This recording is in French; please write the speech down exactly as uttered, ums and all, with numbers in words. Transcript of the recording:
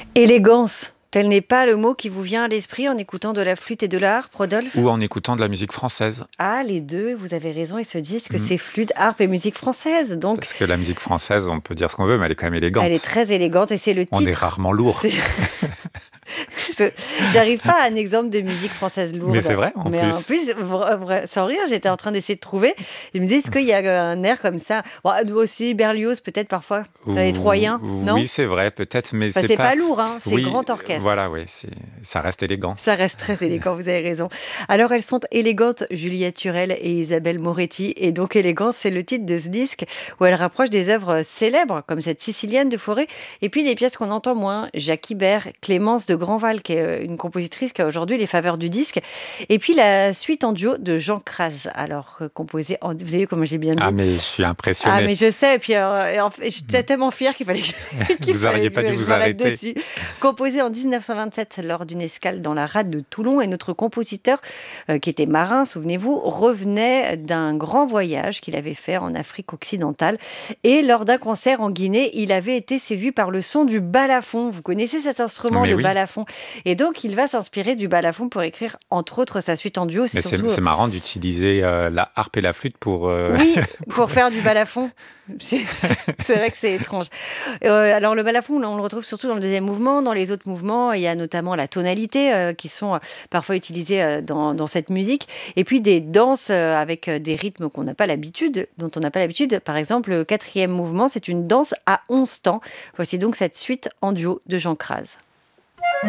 Élégance, tel n'est pas le mot qui vous vient à l'esprit en écoutant de la flûte et de la harpe, Rodolphe? Ou en écoutant de la musique française. Ah, les deux, vous avez raison, ils se disent que Mmh. c'est flûte, harpe et musique française, donc Parce que la musique française, on peut dire ce qu'on veut, mais elle est quand même elle est élégante. très élégante et c'est le On est titre. rarement lourd. C'est je j'arrive pas à un exemple de musique française lourde. Mais c'est vrai, en Mais plus. en plus, vra vrai sans rire, j'étais en train d'essayer de trouver. Je me disais: «Est-ce qu'il y a, heu, un air comme ça?» Bon, nous aussi, Berlioz peut-être parfois, les Troyens, Ou non? oui, c'est vrai, peut-être, mais Enfin, c'est c'est pas pas lourd, hein, c'est oui, grand heu, orchestre. voilà, oui, c'est ça reste élégant. Ça reste très élégant, vous avez raison. Alors elles sont élégantes, Juliette Turel et Isabelle Moretti, et donc Élégance, c'est le titre de ce disque où elles rapprochent des œuvres célèbres comme cette Sicilienne de Fauré et puis des pièces qu'on entend moins, Jacques Ibert, Clémence de Grandval qui est euh, une compositrice qui a aujourd'hui les faveurs du disque, et puis la suite en duo de Jean Craz, alors euh, composée en... Vous avez vu comment j'ai bien Ah, dit? mais je suis Ah impressionné. mais je sais, et puis euh, et en fait, j'étais Mmh. tellement fière qu'il fallait que je, qu'il Vous fallait auriez que pas dû je, je vous m'arrête arrêter. dessus. Composée en dix-neuf cent vingt-sept lors d'une escale dans la rade de Toulon, et notre compositeur, euh, qui était marin, souvenez-vous, revenait d'un grand voyage qu'il avait fait en Afrique occidentale, et lors d'un concert en Guinée, il avait été séduit par le son du balafon. Vous connaissez cet instrument, Mais le oui, balafon, et donc il va s'inspirer du balafon pour écrire entre autres sa suite en duo, mais c'est surtout. c'est marrant d'utiliser, heu, la harpe et la flûte pour, heu Oui, pour faire du balafon. C'est c'est vrai que c'est étrange. Heu, alors le balafon, on le retrouve surtout dans le deuxième mouvement. Dans les autres mouvements, il y a notamment la tonalité, heu, qui sont, heu, parfois utilisées, heu, dans dans cette musique, et puis des danses, heu, avec, heu, des rythmes qu'on n'a pas l'habitude dont on n'a pas l'habitude. Par exemple, le quatrième mouvement, c'est une danse à onze temps. Voici donc cette suite en duo de Jean Craz.